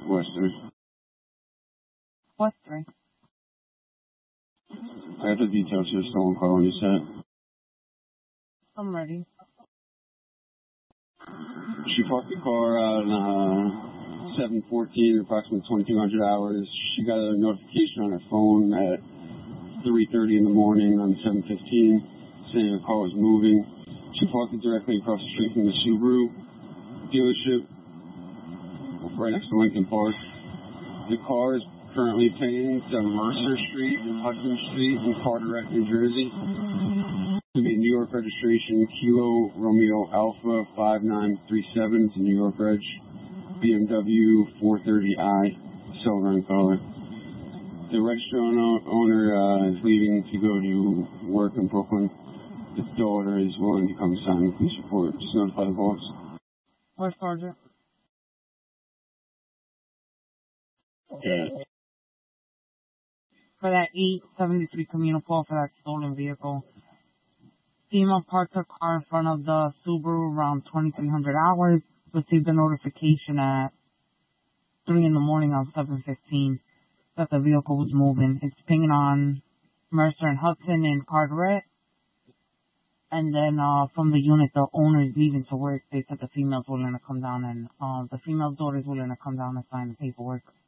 Western. Western. I got the details of the stolen car when you said. I'm ready. She parked the car on 7/14, approximately 2,200 hours. She got a notification on her phone at 3:30 in the morning on 7/15 saying her car was moving. She parked it directly across the street from the Subaru dealership, right next to Lincoln Park. The car is currently paying to Mercer Street and Hudson Street in Carteret, New Jersey. To be New York registration, Kilo Romeo Alpha 5937 to New York Reg, BMW 430i, silver in color. The registrant owner is leaving to go to work in Brooklyn. The daughter is willing to come sign the police report. Just notify the boss. Where's Sergeant? Yeah. For that 873 Camino Paul for that stolen vehicle. Female parked her car in front of the Subaru around 2,300 hours. Received a notification at 3 in the morning on 7/15 that the vehicle was moving. It's pinging on Mercer and Hudson in Carteret. And then from the unit, the owner is leaving to work. They said the female's willing to come down and the female's daughter is willing to come down and sign the paperwork.